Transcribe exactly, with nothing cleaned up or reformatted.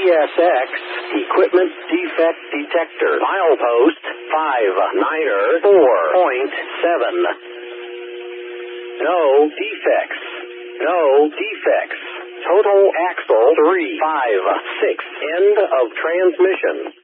S X, equipment defect detector, milepost five niner four point seven. No defects. No defects. Total axle three five six. End of transmission.